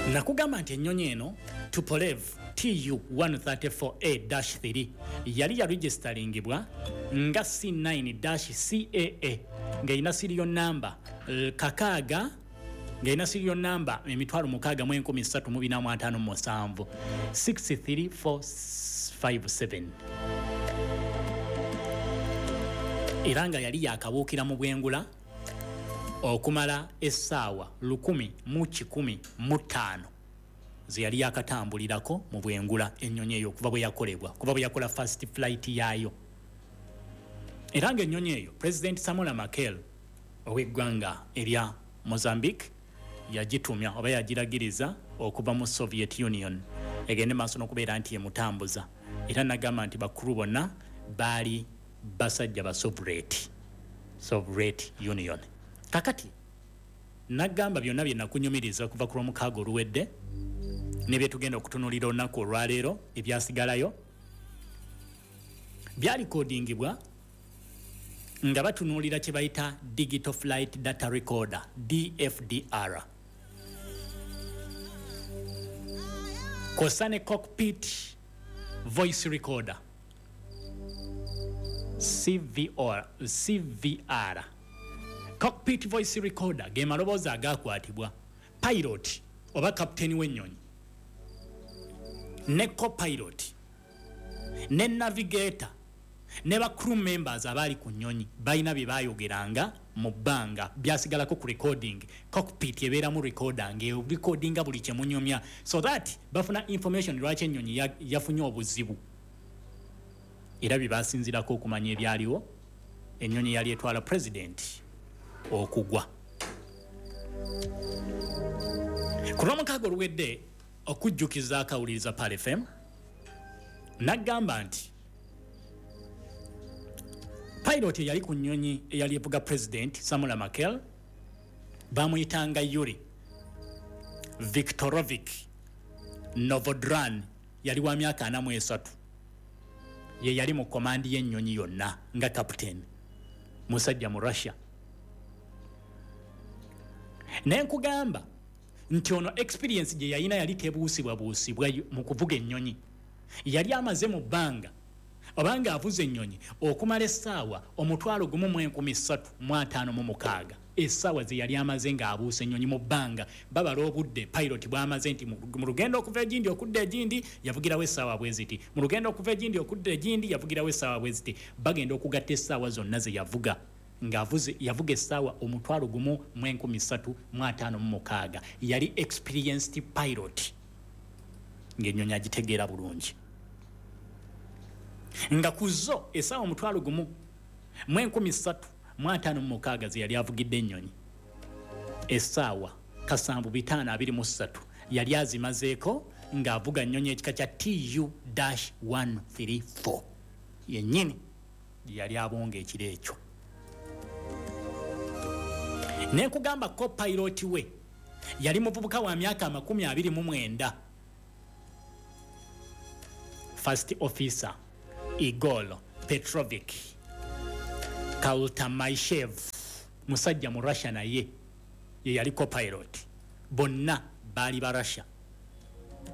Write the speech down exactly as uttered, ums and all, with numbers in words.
nakugamba nti ennyonyi eno Tupolev T U one thirty-four A three yali ya registeringibwa nga C nine C A A ng'erina serial number kakaaga ng'erina serial number emitwalo mukaaga mu enkumi ssatu mu bina mu ataano mu musanvu six three four five seven era nga yali yakabuukira mu bwengula okumala essaawa lukumi mu kikumi mu ttaano ze yali yakatambulirako mu bwengula ennyonyi eyo kuva bwe yakolebwa kuva bwe yakola first flight yaayo. Era nga ennyonyi eyo President Samora Machel ow'eggwanga erya Mozambique yagitumya oba yagiragiriza okuva mu Soviet Union egende maaso n'okubeera nti emutambuza, era nagamba nti bakulu bonna baali basajja ba Soviet Soviet Union. Kakati nagamba byonna bye nakunyumiriza okuva ku lwomukaaga oluwedde ne bye tugenda okutunuulira olunaku olwaleero ebyasigalayo byalikodingibwa nga batunuulira kye bayita Digital Flight Data Recorder D F D R kosa ne Cockpit Voice Recorder C V R C V R. Cockpit Voice Recorder ge maloboozi agakwatibwa pilot oba kapteni w'ennyonyi ne co-pilot ne navigator ne ba crew members abaali ku nnyonyi balina bye baayogeranga mu bbanga byasigalako ku recording. Cockpit ebeera mu recorder ng'erecordinga buli kye munyumya so that bafuna information lwaki ennyonyi yafunye obuzibu era bye baasinzirako okumanya ebyaliwo ennyonyi yali etwala president okugwa. Ku lwomukaaga oluwedde okujjukiza akawuliriza Pal F M nagamba nti pilot eyali ku nnyonyi eyali evuga president Samora Machel bamuyitanga Yuri Viktorovic Novodran yali wa myaka ana mu esatu ye yali mu komandi y'ennyonyi yonna nga captain musajja mu Russia. Nenkugamba nti ono experience gye yalina yali tebuusibwa buusibwa mu kuvuga ennyonyi yali amaze mu bbanga obanga avuze ennyonyi okumala essaawa omutwalo gumu mu enkumi ssatu mu ataano mu mukaaga essaawa ze yali amaze ng'abuusa ennyonyi mu bbanga babala obudde pilot bw'amaze nti mu lugendo okuva egindi okudda egindi yavugirawo essaawa bwe ziti mu lugendo okuva egindi okudda egindi yavugirawo essaawa bwe ziti bagenda okugatta essaawa zonna ze yavuga ng'avuze yavuga essaawa omutwalo gumu mu enkumi ssatu mu ataano mu mukaaga. Yali experienced pilot ng'ennyonyi agitegeera bulungi nga kuzo essaawa omutwalo gumu mu enkumi ssatu mu ataano mu mukaaga ze yali avugidde ennyonyi essaawa kasanvu bitaano abiri mu ssatu yali azimazeeko ng'avuga nnyonyi ekika kya T U one thirty-four yennyini yali abonga ekiro ekyo. Nekugamba co-pilot we yali muvubuka wa myaka makumi abiri mu mwenda first officer Igor Petrovic Kaltamayshev musajja mu Russia naye ye yali co-pilot bonna baali ba Russia